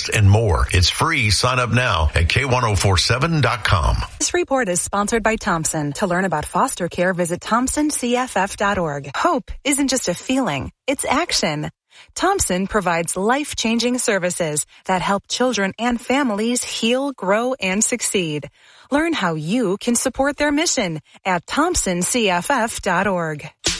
therapist, and more. It's free. Sign up now at K1047.com. This report is sponsored by Thompson. To learn about foster care, visit thompsoncff.org. Hope isn't just a feeling, it's action. Thompson provides life-changing services that help children and families heal, grow, and succeed. Learn how you can support their mission at thompsoncff.org.